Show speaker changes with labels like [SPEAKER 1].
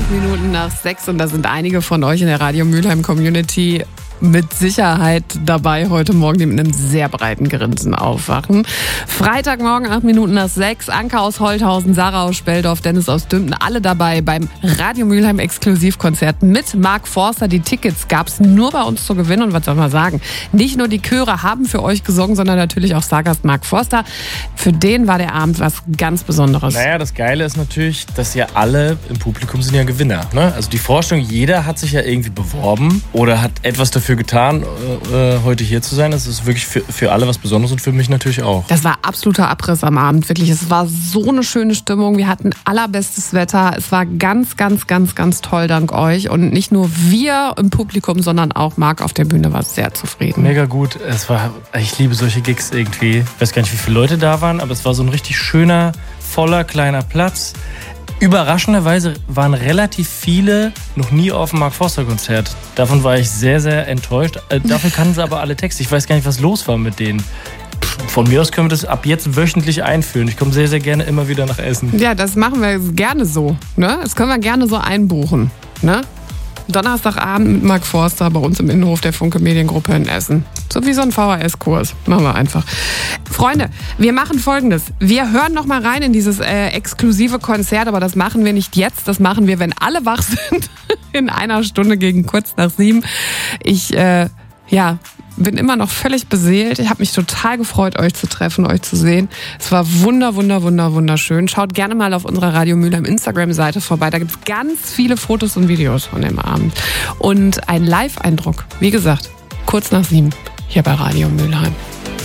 [SPEAKER 1] Minuten nach 6 und da sind einige von euch in der Radio Mülheim Community mit Sicherheit dabei heute Morgen, die mit einem sehr breiten Grinsen aufwachen. Freitagmorgen, 8 Minuten nach 6. Anka aus Holthausen, Sarah aus Speldorf, Dennis aus Dümpen, alle dabei beim Radio Mülheim Exklusivkonzert mit Mark Forster. Die Tickets gab's nur bei uns zu gewinnen und was soll man sagen? Nicht nur die Chöre haben für euch gesungen, sondern natürlich auch Stargast Mark Forster. Für den war der Abend was ganz Besonderes.
[SPEAKER 2] Naja, das Geile ist natürlich, dass ja alle im Publikum sind ja Gewinner. Ne? Also die Vorstellung, jeder hat sich ja irgendwie beworben oder hat etwas dafür getan, heute hier zu sein. Das ist wirklich für alle was Besonderes und für mich natürlich auch.
[SPEAKER 1] Das war absoluter Abriss am Abend, wirklich. Es war so eine schöne Stimmung. Wir hatten allerbestes Wetter. Es war ganz, ganz, ganz, ganz toll dank euch. Und nicht nur wir im Publikum, sondern auch Marc auf der Bühne war sehr zufrieden.
[SPEAKER 2] Mega gut. Ich liebe solche Gigs irgendwie. Ich weiß gar nicht, wie viele Leute da waren, aber es war so ein richtig schöner, voller, kleiner Platz. Überraschenderweise waren relativ viele noch nie auf dem Mark Forster Konzert. Davon war ich sehr, sehr enttäuscht. Dafür kannten sie aber alle Texte. Ich weiß gar nicht, was los war mit denen. Von mir aus können wir das ab jetzt wöchentlich einführen. Ich komme sehr, sehr gerne immer wieder nach Essen.
[SPEAKER 1] Ja, das machen wir gerne so. Ne? Das können wir gerne so einbuchen. Ne? Donnerstagabend mit Mark Forster bei uns im Innenhof der Funke Mediengruppe in Essen. So wie so ein VHS-Kurs. Machen wir einfach. Freunde, wir machen Folgendes. Wir hören noch mal rein in dieses exklusive Konzert, aber das machen wir nicht jetzt. Das machen wir, wenn alle wach sind. In einer Stunde gegen kurz nach 7. Ich, bin immer noch völlig beseelt. Ich habe mich total gefreut, euch zu treffen, euch zu sehen. Es war wunderschön. Schaut gerne mal auf unserer Radio Mülheim Instagram-Seite vorbei. Da gibt's ganz viele Fotos und Videos von dem Abend. Und ein Live-Eindruck, wie gesagt, kurz nach 7 hier bei Radio Mülheim.